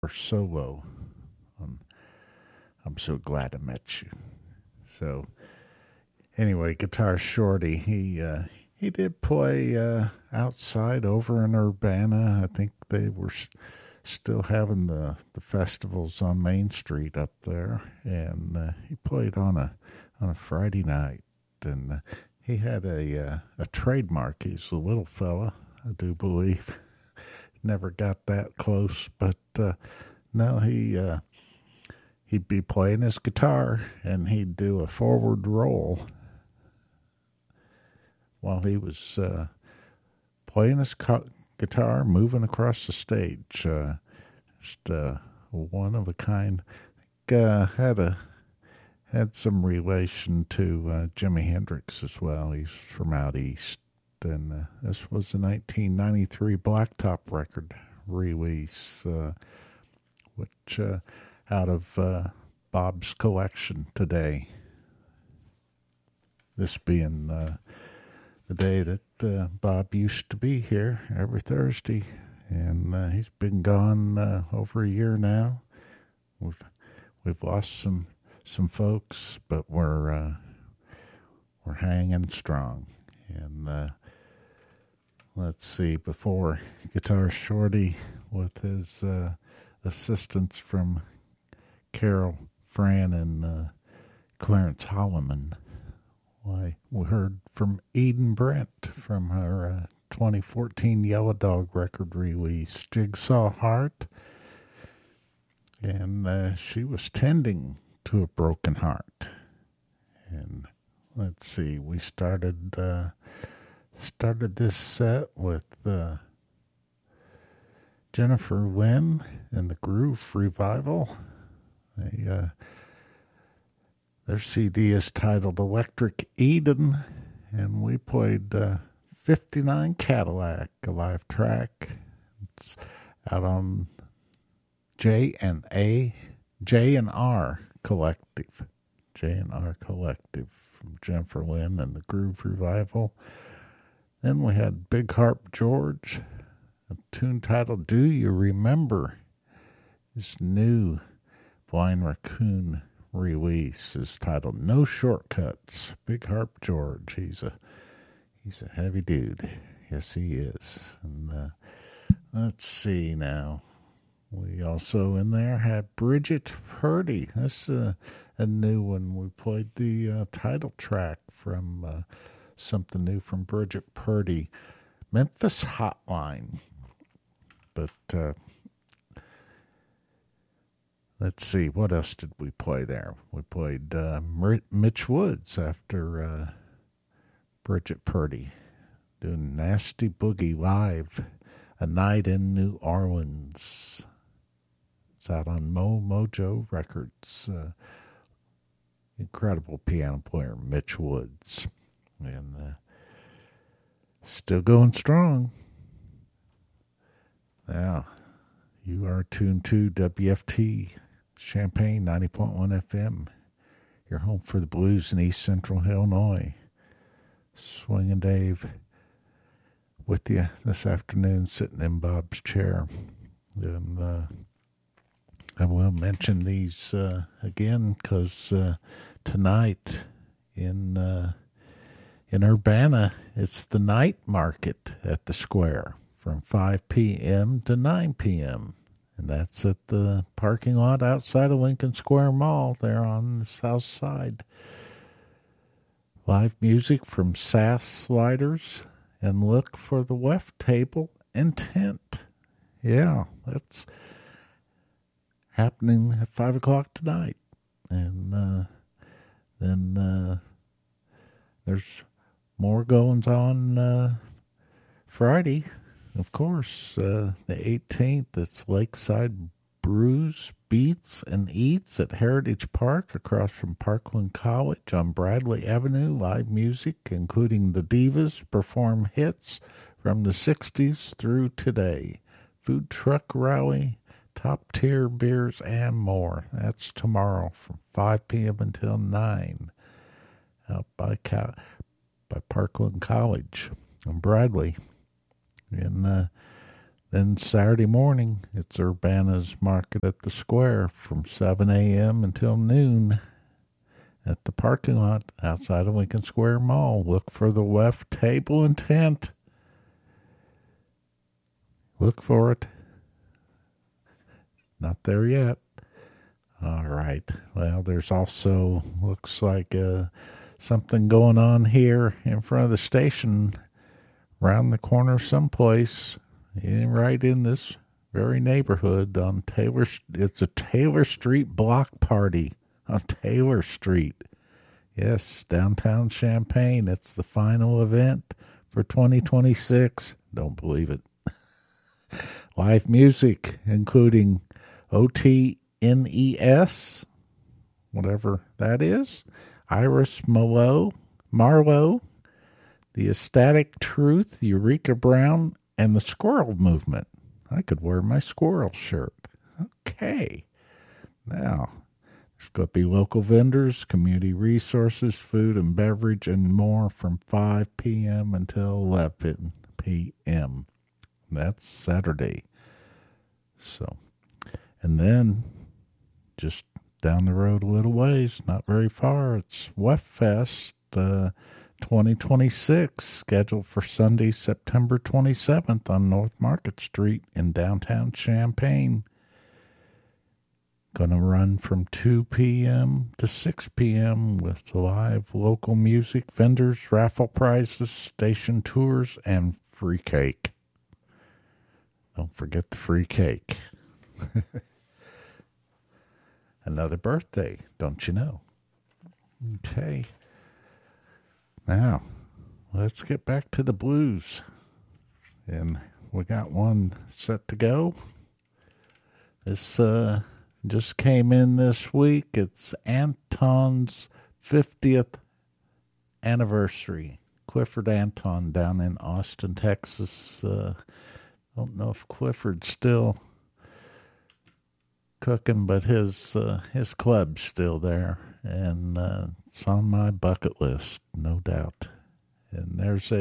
solo. Um, I'm so glad I met you. So anyway, Guitar Shorty, he did play outside over in Urbana. I think they were still having the festivals on Main Street up there, and he played on a Friday night, and he had a trademark. He's a little fella, I do believe. Never got that close, but no, he'd be playing his guitar and he'd do a forward roll while he was playing his guitar, moving across the stage. Just one of a kind. Had some relation to Jimi Hendrix as well. He's from out east, and this was the 1993 Blacktop record release, which out of Bob's collection today. This being the day that Bob used to be here every Thursday, and he's been gone over a year now. We've lost some folks, but we're hanging strong. And let's see, before Guitar Shorty with his assistance from Carol Fran and Clarence Holloman, why, we heard from Eden Brent from her 2014 Yellow Dog record release, Jigsaw Heart. And she was tending to a broken heart. And let's see, we started this set with Jennifer Lynn and the Groove Revival. Their CD is titled Electric Eden, and we played 59 Cadillac, a live track. It's out on J and R Collective. J&R Collective from Jennifer Lynn and the Groove Revival. Then we had Big Harp George, a tune titled Do You Remember? His new Blind Raccoon release is titled No Shortcuts. Big Harp George, he's a heavy dude. Yes, he is. And let's see now. We also in there had Bridget Purdy. That's a new one. We played the title track from something new from Bridget Purdy, Memphis Hotline. But let's see, what else did we play there? We played Mitch Woods after Bridget Purdy, doing Nasty Boogie live, A Night in New Orleans. It's out on Mojo Records. Incredible piano player, Mitch Woods. And still going strong. Now, you are tuned to WFT Champaign 90.1 FM. Your home for the blues in East Central Illinois. Swinging Dave with you this afternoon, sitting in Bob's chair. And I will mention these again because tonight in Urbana, it's the night market at the square from 5 p.m. to 9 p.m. And that's at the parking lot outside of Lincoln Square Mall there on the south side. Live music from Sass Sliders, and look for the left table and tent. Yeah, that's happening at 5 o'clock tonight. And then there's more goings on Friday. Of course, the 18th, it's Lakeside Brews, Beats, and Eats at Heritage Park across from Parkland College on Bradley Avenue. Live music, including the Divas, perform hits from the 60s through today. Food truck rally, top tier beers, and more. That's tomorrow from 5 p.m. until 9 out by Parkland College on Bradley. And Then Saturday morning, it's Urbana's Market at the Square from 7 a.m. until noon at the parking lot outside of Lincoln Square Mall. Look for the left table and tent. Look for it. Not there yet. All right. Well, there's also, looks like something going on here in front of the station, around the corner someplace, right in this very neighborhood on Taylor. It's a Taylor Street block party on Taylor Street. Yes, downtown Champaign. It's the final event for 2026. Don't believe it. Live music, including OTNES, whatever that is, Iris Marlowe, The Ecstatic Truth, Eureka Brown, and the Squirrel Movement. I could wear my squirrel shirt. Okay. Now, there's going to be local vendors, community resources, food and beverage, and more from 5 p.m. until 11 p.m. That's Saturday. So, and then just down the road a little ways, not very far, it's WEFFest 2026, scheduled for Sunday, September 27th on North Market Street in downtown Champaign. Going to run from 2 p.m. to 6 p.m. with live local music, vendors, raffle prizes, station tours, and free cake. Don't forget the free cake. Another birthday, don't you know? Okay. Now, let's get back to the blues. And we got one set to go. This just came in this week. It's Anton's 50th anniversary. Clifford Anton down in Austin, Texas. Don't know if Clifford's still cooking, but his club's still there, and it's on my bucket list, no doubt. And there's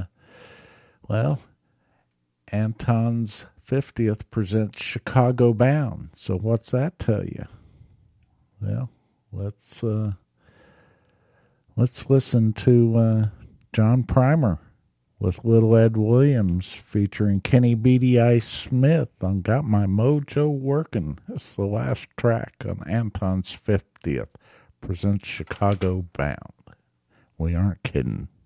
Anton's 50th presents Chicago Bound. So what's that tell you? Well, let's listen to John Primer with Little Ed Williams featuring Kenny Beatty Ice Smith on Got My Mojo Working. That's the last track on Anton's 50th. Presents Chicago Bound. We aren't kidding.